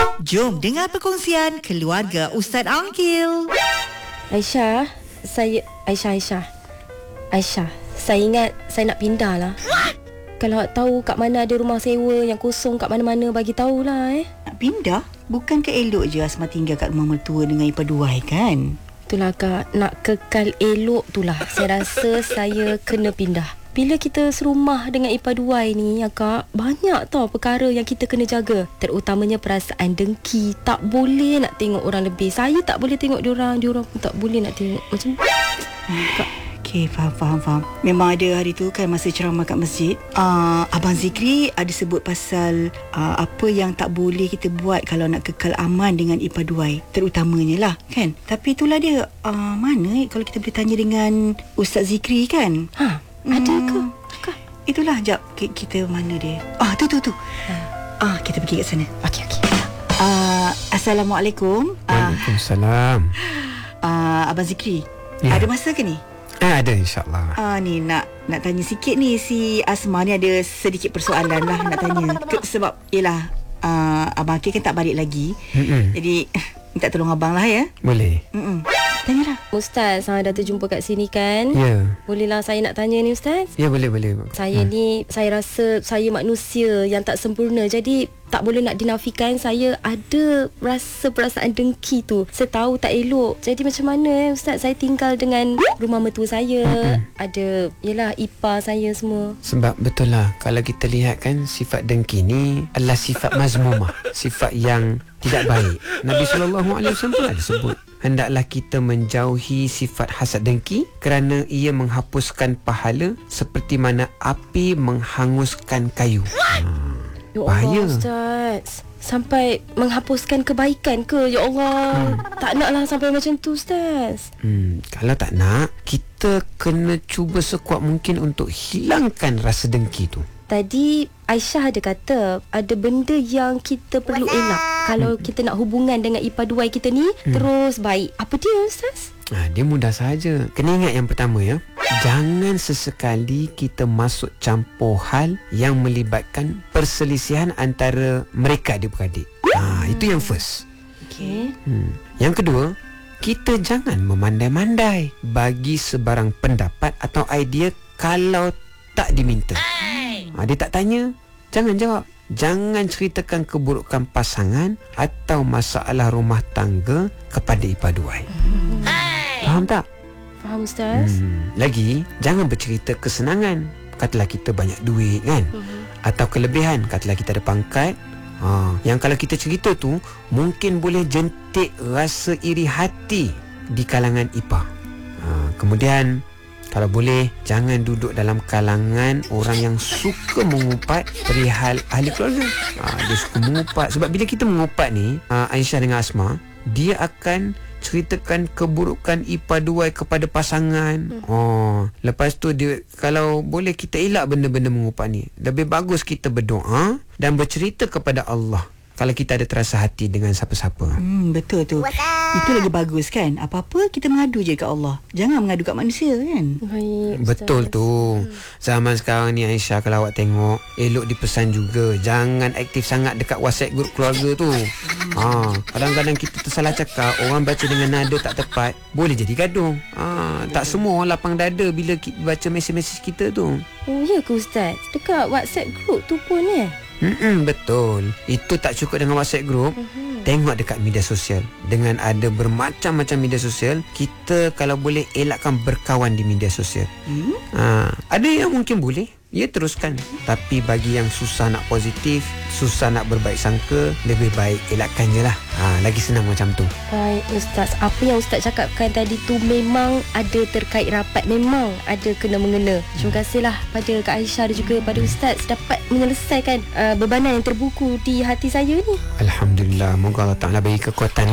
Jom dengar perkongsian keluarga Ustaz Aqil. Aisyah, saya ingat saya nak pindah lah. Kalau tahu kat mana ada rumah sewa yang kosong kat mana-mana, bagi tahulah. Nak pindah? Bukankah elok je Asma tinggal kat rumah mertua dengan ipar duai kan? Itulah Kak, nak kekal elok tulah. Saya rasa saya kena pindah. Bila kita serumah dengan ipar duai ni ya Kak, banyak tau perkara yang kita kena jaga. Terutamanya perasaan dengki. Tak boleh nak tengok orang lebih. Saya tak boleh tengok diorang pun tak boleh nak tengok. Macam Kak. Okey, faham. Memang ada hari tu kan masa ceramah kat masjid, Abang Zikri ada sebut pasal apa yang tak boleh kita buat kalau nak kekal aman dengan ipar duai, terutamanya lah kan. Tapi itulah dia, mana kalau kita boleh tanya dengan Ustaz Zikri kan. Ada ke? Itulah, jap kita mana dia. Tu. Kita pergi kat sana. Okey. Assalamualaikum. Waalaikumsalam. Abang Zikri, Ya. ada masa ke ni? Ada, insyaAllah. Ni nak tanya sikit ni. Si Asma ni ada sedikit persoalan lah nak tanya. Sebab yelah, Abang Akil kan tak balik lagi. Jadi minta tolong abang lah ya. Boleh? Tanyalah. Ustaz, dah terjumpa kat sini kan? Ya. Bolehlah saya nak tanya ni Ustaz? Ya, boleh. Saya ni, saya rasa saya manusia yang tak sempurna. Jadi tak boleh nak dinafikan saya ada rasa perasaan dengki tu. Saya tahu tak elok. Jadi macam mana Ustaz, saya tinggal dengan rumah mertua saya, ada yelah ipar saya semua. Sebab betul lah, kalau kita lihat kan, sifat dengki ni adalah sifat mazmumah, sifat yang tidak baik. Nabi SAW pun ada sebut, hendaklah kita menjauhi sifat hasad dengki kerana ia menghapuskan pahala seperti mana api menghanguskan kayu. Ya Bahaya. Allah Ustaz, sampai menghapuskan kebaikan ke? Ya Allah, tak naklah sampai macam tu Ustaz. Kalau tak nak, kita kena cuba sekuat mungkin untuk hilangkan rasa dengki tu. Tadi Aisyah ada kata ada benda yang kita perlu elak kalau kita nak hubungan dengan ipar duai kita ni terus baik. Apa dia Ustaz? Dia mudah saja. Kena ingat yang pertama ya, jangan sesekali kita masuk campur hal yang melibatkan perselisihan antara mereka adik-beradik. Itu yang first. Okey. Yang kedua, kita jangan memandai-mandai bagi sebarang pendapat atau idea kalau tak diminta. Dia tak tanya, jangan jawab. Jangan ceritakan keburukan pasangan atau masalah rumah tangga kepada ipar duai. Faham tak? Faham Ustaz. Lagi, jangan bercerita kesenangan. Katalah kita banyak duit kan, atau kelebihan. Katalah kita ada pangkat, yang kalau kita cerita tu mungkin boleh jentik rasa iri hati di kalangan ipar. Kemudian kalau boleh, jangan duduk dalam kalangan orang yang suka mengupat perihal ahli keluarga. Dia suka mengupat. Sebab bila kita mengupat ni, Aisyah dengan Asma, dia akan ceritakan keburukan ipar duai kepada pasangan. Lepas tu dia, kalau boleh kita elak benda-benda mengupat ni. Lebih bagus kita berdoa dan bercerita kepada Allah kalau kita ada terasa hati dengan siapa-siapa. Betul tu. Itu lagi bagus kan. Apa-apa kita mengadu je kat Allah. Jangan mengadu kat manusia kan. Baik, Betul tu. Zaman sekarang ni Aisyah, kalau awak tengok, elok dipesan juga, jangan aktif sangat dekat WhatsApp grup keluarga tu. Kadang-kadang kita tersalah cakap, orang baca dengan nada tak tepat, boleh jadi gaduh. Tak semua orang lapang dada bila baca mesej-mesej kita tu. Oh ya ke Ustaz? Dekat WhatsApp group tu pun Betul. Itu tak cukup dengan WhatsApp group. Tengok dekat media sosial. Dengan ada bermacam-macam media sosial, kita kalau boleh elakkan berkawan di media sosial. Ada yang mungkin boleh, ya teruskan. Tapi bagi yang susah nak positif, susah nak berbaik sangka, lebih baik elakkan je lah. Lagi senang macam tu. Baik Ustaz, apa yang Ustaz cakapkan tadi tu memang ada terkait rapat, memang ada kena-mengena. Terima kasihlah pada Kak Aisyah dan juga pada Ustaz dapat menyelesaikan bebanan yang terbuku di hati saya ni. Alhamdulillah. Moga Allah Ta'ala bagi kekuatan